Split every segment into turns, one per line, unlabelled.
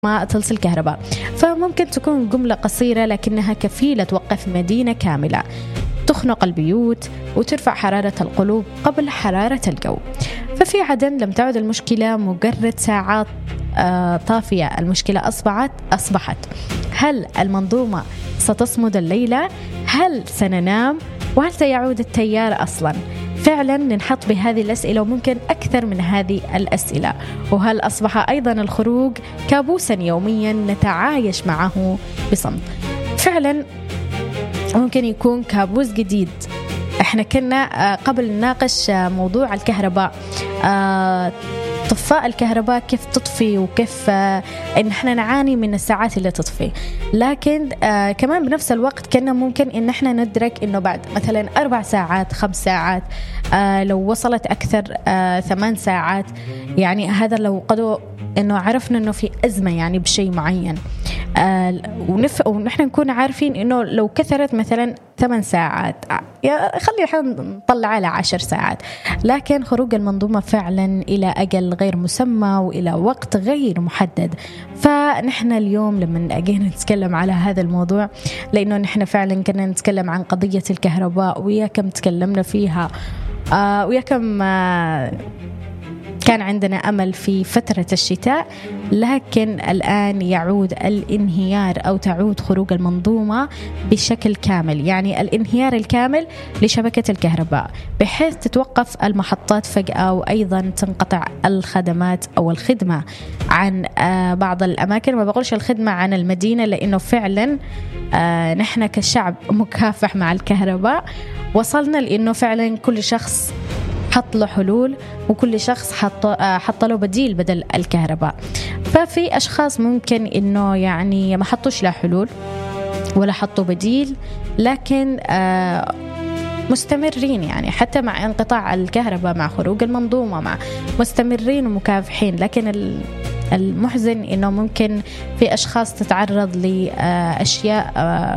ما تصل كهرباء. فممكن تكون جملة قصيرة لكنها كفيلة توقف مدينة كاملة، تخنق البيوت وترفع حرارة القلوب قبل حرارة الجو. ففي عدن لم تعد المشكلة مجرد ساعات طافية، المشكلة أصبحت هل المنظومة ستصمد الليلة؟ هل سننام؟ وهل سيعود التيار أصلا؟ فعلا ننحط بهذه الأسئلة وممكن أكثر من هذه الأسئلة. وهل أصبح أيضا الخروج كابوسا يوميا نتعايش معه بصمت؟ فعلا ممكن يكون كابوس جديد. احنا كنا قبل نناقش موضوع الكهرباء، طفاء الكهرباء كيف تطفي وكيف ان احنا نعاني من الساعات اللي تطفي، لكن كمان بنفس الوقت كنا ممكن ان احنا ندرك انه بعد مثلا 4 ساعات 5 ساعات لو وصلت اكثر 8 ساعات، يعني هذا لو قدوا انه عرفنا انه في ازمه يعني بشيء معين، ونحن نكون عارفين انه لو كثرت مثلا 8 ساعات خلي احنا نطلع على 10 ساعات، لكن خروج المنظومه فعلا الى اجل غير مسمى والى وقت غير محدد. فنحن اليوم لما اجينا نتكلم على هذا الموضوع، لانه نحن فعلا كنا نتكلم عن قضيه الكهرباء ويا كم تكلمنا فيها، ويا كم كان عندنا أمل في فترة الشتاء، لكن الآن يعود الانهيار أو تعود خروج المنظومة بشكل كامل، يعني الانهيار الكامل لشبكة الكهرباء، بحيث تتوقف المحطات فجأة، وأيضا تنقطع الخدمات أو الخدمة عن بعض الأماكن. ما بقولش الخدمة عن المدينة، لأنه فعلا نحن كشعب مكافح مع الكهرباء، وصلنا لأنه فعلا كل شخص حط له حلول، وكل شخص حط له بديل بدل الكهرباء. ففي أشخاص ممكن إنه يعني ما حطوش له حلول ولا حطوا بديل، لكن مستمرين، يعني حتى مع انقطاع الكهرباء مع خروج المنظومة مع مستمرين ومكافحين. لكن المحزن إنه ممكن في أشخاص تتعرض لأشياء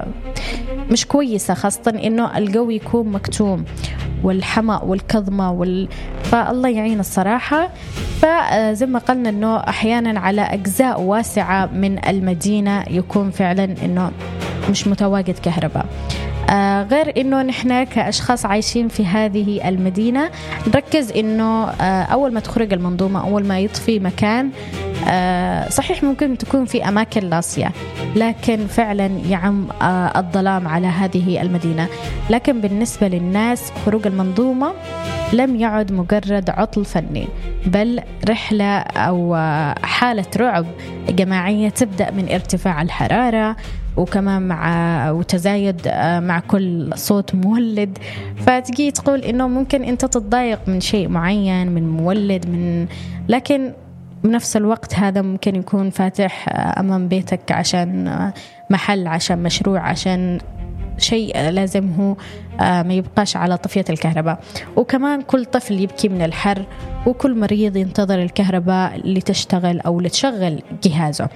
مش كويسة، خاصة إنه الجو يكون مكتوم والحمى والكظمة فالله يعين الصراحة. فزي ما قلنا إنه أحيانا على أجزاء واسعة من المدينة يكون فعلا إنه مش متواجد كهرباء. غير إنه نحن كأشخاص عايشين في هذه المدينة نركز إنه أول ما تخرج المنظومة، أول ما يطفي مكان، صحيح ممكن تكون في أماكن لاصية، لكن فعلا يعم الظلام على هذه المدينة. لكن بالنسبة للناس خروج المنظومة لم يعد مجرد عطل فني، بل رحلة أو حالة رعب جماعية تبدأ من ارتفاع الحرارة، وكمان مع وتزايد مع كل صوت مولد. فتجي تقول إنه ممكن أنت تتضايق من شيء معين، من مولد، لكن بنفس الوقت هذا ممكن يكون فاتح أمام بيتك عشان محل، عشان مشروع، عشان شيء لازم هو ما يبقاش على طفية الكهرباء. وكمان كل طفل يبكي من الحر، وكل مريض ينتظر الكهرباء لتشتغل أو لتشغل جهازه.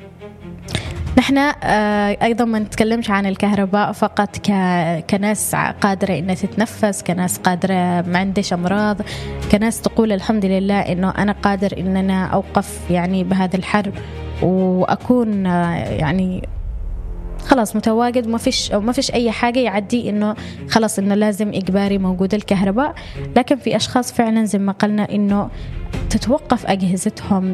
نحن أيضا ما نتكلمش عن الكهرباء فقط كناس قادرة إنها تتنفس، كناس قادرة ما عندش أمراض، كناس تقول الحمد لله إنه أنا قادر إن أنا أوقف يعني بهذا الحر وأكون يعني خلاص متواجد، ما فيش أي حاجة يعدي إنه خلاص إنه لازم إجباري موجود الكهرباء. لكن في أشخاص فعلا زي ما قلنا إنه تتوقف أجهزتهم،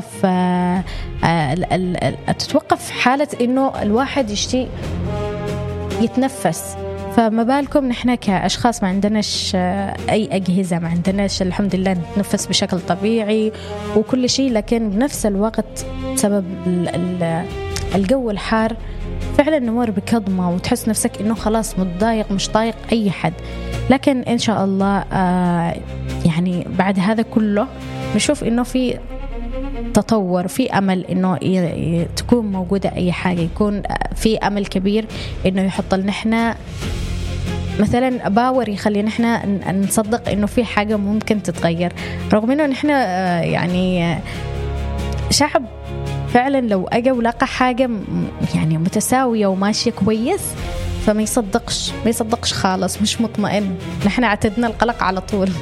تتوقف حالة إنه الواحد يشتي يتنفس. فما بالكم نحن كأشخاص ما عندناش أي أجهزة، ما عندناش الحمد لله نتنفس بشكل طبيعي وكل شيء، لكن بنفس الوقت بسبب الجو الحار فعلا نمر بكظمة وتحس نفسك إنه خلاص متضايق مش طايق أي حد. لكن إن شاء الله يعني بعد هذا كله نشوف إنه في تطور، في أمل إنه تكون موجودة أي حاجة، يكون في أمل كبير إنه يحط لنا إحنا مثلا باور يخلي نحن نصدق إنه في حاجة ممكن تتغير، رغم إنه نحن يعني شعب فعلا لو أجا ولقى حاجة يعني متساوية وماشية كويس فما يصدقش خالص، مش مطمئن. نحن اعتدنا القلق على طول.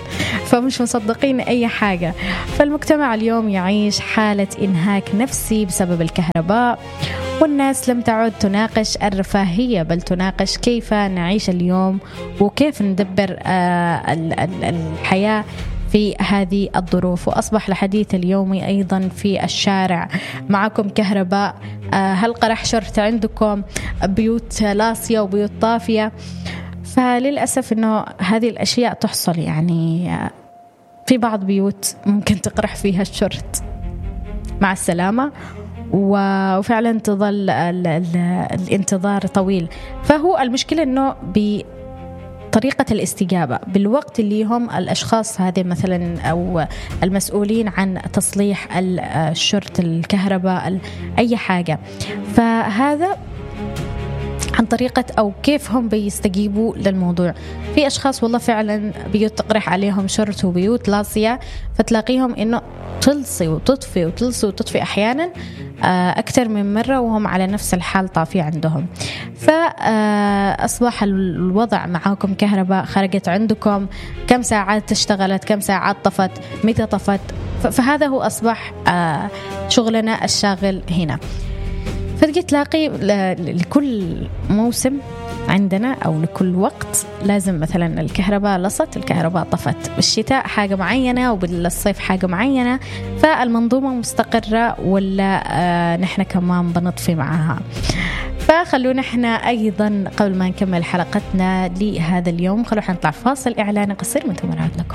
فمش مصدقين أي حاجة. فالمجتمع اليوم يعيش حالة إنهاك نفسي بسبب الكهرباء، والناس لم تعد تناقش الرفاهية بل تناقش كيف نعيش اليوم وكيف ندبر الحياة في هذه الظروف. وأصبح الحديث اليومي أيضا في الشارع: معكم كهرباء؟ هل قرح شرط عندكم؟ بيوت لاصية وبيوت طافية. فللأسف أنه هذه الأشياء تحصل، يعني في بعض بيوت ممكن تقرح فيها الشرط مع السلامة، وفعلا تظل الانتظار طويل. فهو المشكلة أنه طريقة الاستجابة بالوقت اللي هم الأشخاص هذه مثلا أو المسؤولين عن تصليح الشرط، الكهرباء، أي حاجة. فهذا عن طريقة أو كيف هم بيستجيبوا للموضوع. في أشخاص والله فعلا بيوت تقرح عليهم شرط وبيوت لاصية، فتلاقيهم إنه تلصي وتطفي وتلصي وتطفي أحيانا أكثر من مرة وهم على نفس الحال طافي عندهم. فأصبح الوضع معاكم كهرباء خرجت عندكم كم ساعات اشتغلت، كم ساعات طفت، متى طفت. فهذا هو أصبح شغلنا الشاغل هنا. فتجي تلاقي لكل موسم عندنا أو لكل وقت لازم مثلا الكهرباء لصت، الكهرباء طفت، بالشتاء حاجة معينة وبالصيف حاجة معينة. فالمنظومة مستقرة ولا نحن كمان بنطفي معها؟ فخلونا احنا أيضا قبل ما نكمل حلقتنا لهذا اليوم خلونا نطلع فاصل إعلاني قصير من ثم نعود لكم.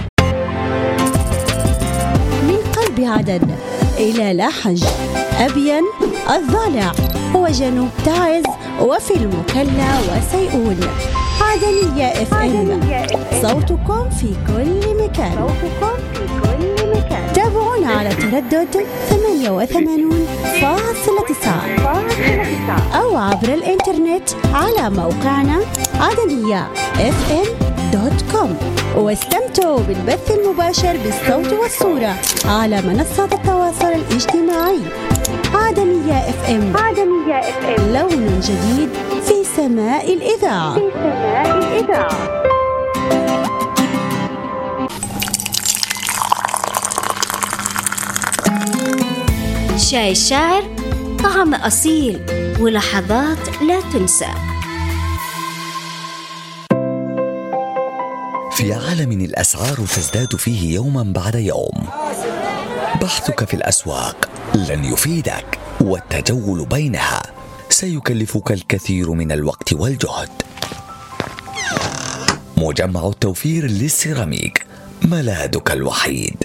من قلب عدن إلى لاحج، أبين، الضالع وجنوب تعز وفي المكلا وسيئون. عدنية FM، صوتكم في كل مكان. تابعونا على تردد 88.9 أو عبر الإنترنت على موقعنا عدنية.fm.com، واستمتعوا بالبث المباشر بالصوت والصورة على منصات التواصل الاجتماعي. عدنية FM، لون جديد في سماء الإذاعة.
شاي الشاعر، طعم أصيل ولحظات لا تنسى.
في عالم الأسعار تزداد فيه يوما بعد يوم، بحثك في الأسواق لن يفيدك، والتجول بينها سيكلفك الكثير من الوقت والجهد. مجمع التوفير للسيراميك ملاذك الوحيد.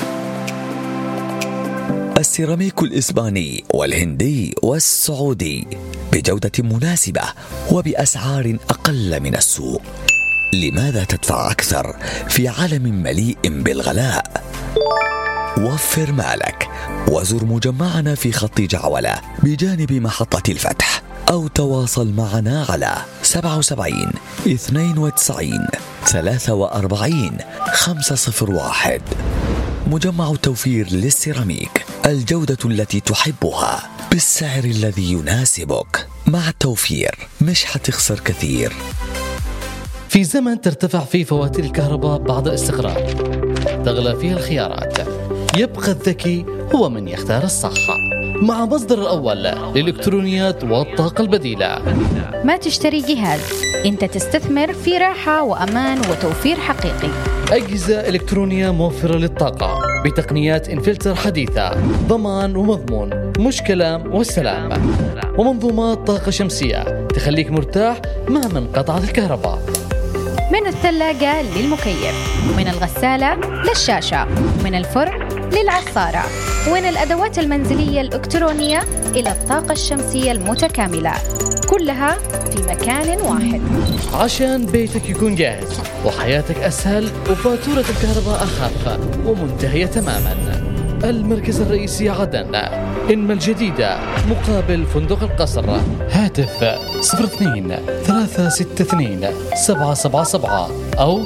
السيراميك الإسباني والهندي والسعودي بجودة مناسبة وبأسعار أقل من السوق. لماذا تدفع أكثر في عالم مليء بالغلاء؟ وفر مالك وزر مجمعنا في خط جعولة بجانب محطة الفتح، أو تواصل معنا على 77 92 43 501. مجمع التوفير للسيراميك، الجودة التي تحبها بالسعر الذي يناسبك. مع التوفير مش حتخسر كثير.
في زمن ترتفع فيه فواتير الكهرباء بعد استقرار، تغلى فيها الخيارات، يبقى الذكي هو من يختار الصح. مع مصدر الأول للإلكترونيات والطاقة البديلة.
ما تشتري جهاز، أنت تستثمر في راحة وأمان وتوفير حقيقي.
أجهزة إلكترونية موفرة للطاقة بتقنيات انفلتر حديثة، ضمان ومضمون، مش كلام والسلام. ومنظومات طاقة شمسية تخليك مرتاح مهما انقطعت الكهرباء.
من الثلاجة للمكيف، من الغسالة للشاشة، من الفرن للعصارة، ومن الأدوات المنزلية الإلكترونية إلى الطاقة الشمسية المتكاملة، كلها في مكان واحد
عشان بيتك يكون جاهز وحياتك أسهل وفاتورة الكهرباء أخف ومنتهية تماما. المركز الرئيسي عدن، إنما الجديدة مقابل فندق القصر. هاتف 02 362 777 أو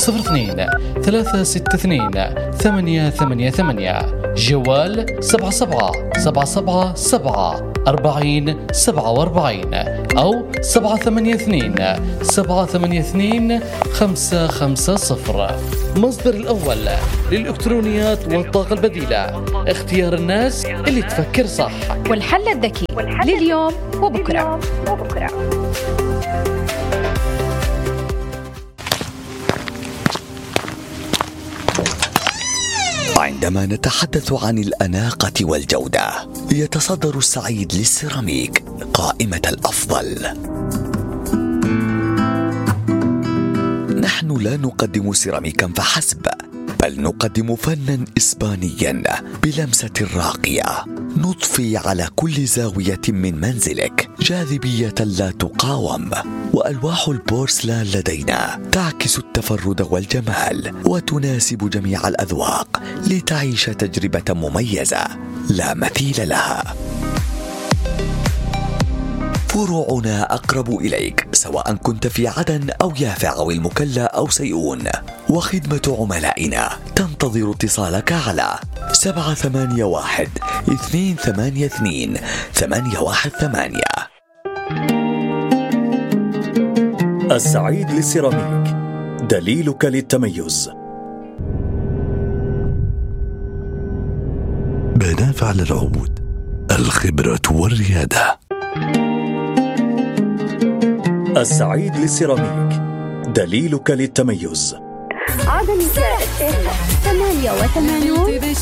02-362-888. جوال 77-777-40-47 أو 782-782-550. مصدر الأول للإلكترونيات والطاقة البديلة، اختيار الناس اللي تفكر صح،
والحل الذكي لليوم وبكرة.
عندما نتحدث عن الأناقة والجودة، يتصدر السعيد للسيراميك قائمة الأفضل. نحن لا نقدم سيراميكا فحسب، بل نقدم فنا إسبانيا بلمسة راقية، نضفي على كل زاوية من منزلك جاذبية لا تقاوم. وألواح البورسلان لدينا تعكس التفرد والجمال وتناسب جميع الأذواق لتعيش تجربة مميزة لا مثيل لها. فروعنا أقرب إليك سواء كنت في عدن أو يافع أو المكلا أو سيئون، وخدمة عملائنا تنتظر اتصالك على 781-282-818.
السعيد للسيراميك، دليلك للتميز.
منافع للعود، الخبرة والريادة.
السعيد للسيراميك، دليلك للتميز.
عدنية FM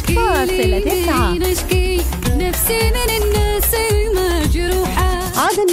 88.9.
نفسي من الناس المجروحة.